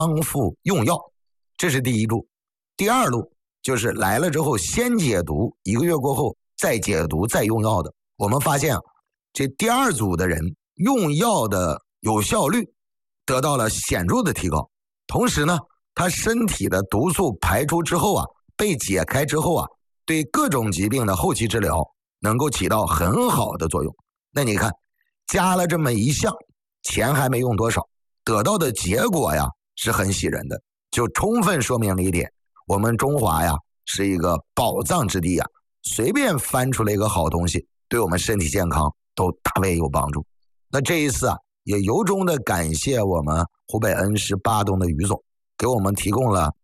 康复用药，这是第一路。第二路就是来了之后先解毒，1个月过后再解毒再用药的。我们发现这第二组的人用药的有效率得到了显著的提高，同时呢，他身体的毒素排出之后被解开之后对各种疾病的后期治疗能够起到很好的作用。那你看，加了这么一项，钱还没用多少，得到的结果是很喜人的，就充分说明了一点，我们中华是一个宝藏之地随便翻出来一个好东西，对我们身体健康都大为有帮助。那这一次也由衷的感谢我们湖北恩施巴东的于总，给我们提供了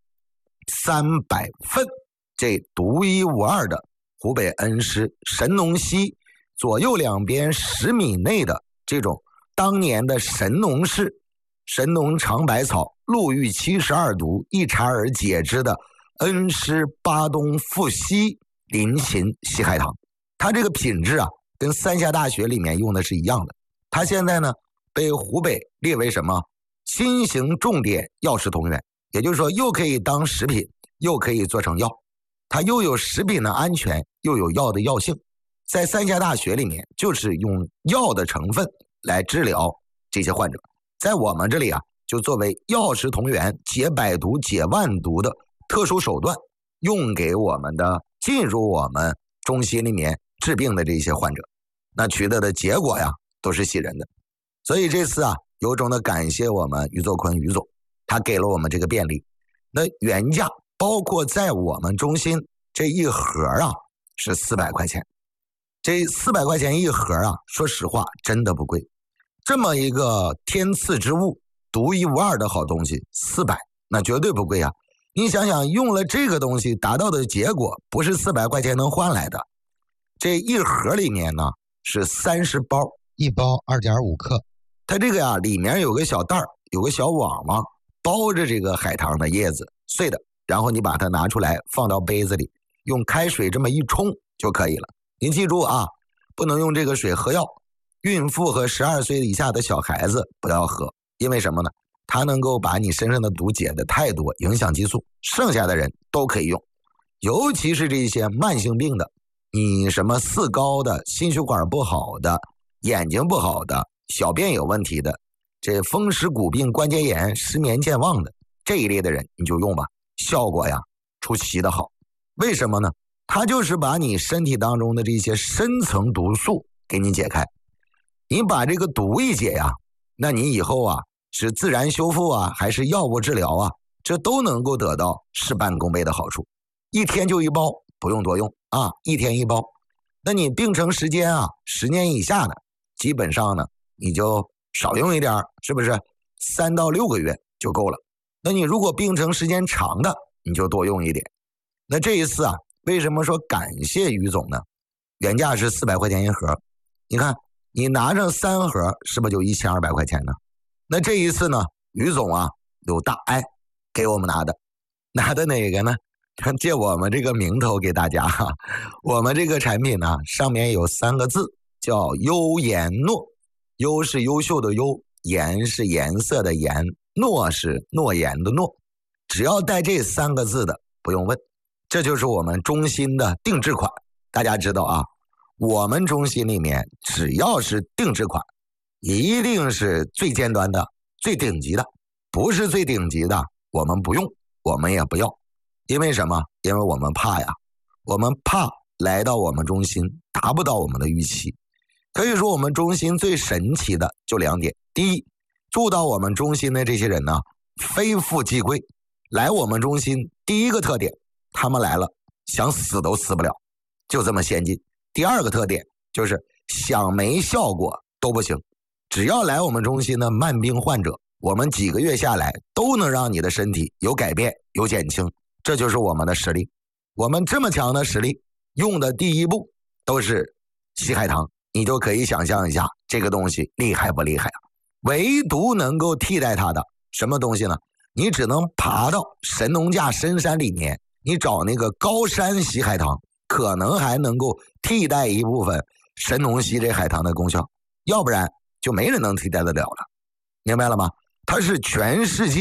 300份这独一无二的湖北恩施神农溪左右两边10米内的这种当年的神农氏神农尝百草陆玉72毒一查而解之的恩施巴东富硒临沂硒海棠。它这个品质跟三峡大学里面用的是一样的。它现在呢被湖北列为什么新型重点药食同源，也就是说又可以当食品又可以做成药，它又有食品的安全又有药的药性。在三峡大学里面就是用药的成分来治疗这些患者，在我们这里就作为药食同源解百毒解万毒的特殊手段，用给我们的进入我们中心里面治病的这些患者，那取得的结果都是喜人的。所以这次由衷的感谢我们于作坤于总，他给了我们这个便利。那原价包括在我们中心这一盒是400块钱，这400块钱一盒说实话真的不贵。这么一个天赐之物独一无二的好东西，400那绝对不贵你想想，用了这个东西达到的结果不是400块钱能换来的。这一盒里面呢是30包， 一包2.5克。 它这个里面有个小袋儿，有个小网包着这个海棠的叶子碎的，然后你把它拿出来放到杯子里，用开水这么一冲就可以了。您记住不能用这个水喝药，孕妇和12岁以下的小孩子不要喝，因为什么呢？它能够把你身上的毒解的太多，影响激素，剩下的人都可以用。尤其是这些慢性病的，你什么4高的，心血管不好的，眼睛不好的，小便有问题的，这风湿骨病关节炎失眠健忘的这一类的人你就用吧，效果出奇的好。为什么呢？它就是把你身体当中的这些深层毒素给你解开。你把这个毒一解那你以后是自然修复还是药物治疗这都能够得到事半功倍的好处。1天就1包，不用多用1天1包。那你病程时间10年以下的，基本上呢你就少用一点，是不是3到6个月就够了。那你如果病程时间长的，你就多用一点。那这一次为什么说感谢于总呢？原价是400块钱一盒，你看你拿上3盒是不是就1200块钱呢？那这一次呢，于总有大爱给我们拿的哪个呢？借我们这个名头给大家我们这个产品呢上面有3个字叫优颜诺，优是优秀的优，颜是颜色的颜，诺是诺言的诺。只要带这3个字的不用问，这就是我们中心的定制款。大家知道我们中心里面只要是定制款一定是最尖端的最顶级的，不是最顶级的我们不用，我们也不要。因为什么？因为我们怕我们怕来到我们中心达不到我们的预期。可以说我们中心最神奇的就2点。第一，住到我们中心的这些人呢非富即贵，来我们中心第一个特点，他们来了想死都死不了，就这么先进。第二个特点就是想没效果都不行，只要来我们中心的慢病患者，我们几个月下来都能让你的身体有改变有减轻，这就是我们的实力。我们这么强的实力用的第一步都是硒海棠，你就可以想象一下这个东西厉害不厉害唯独能够替代它的什么东西呢？你只能爬到神农架深山里面，你找那个高山硒海棠，可能还能够替代一部分神农硒这海棠的功效，要不然就没人能替代得了了。明白了吗？它是全世界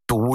毒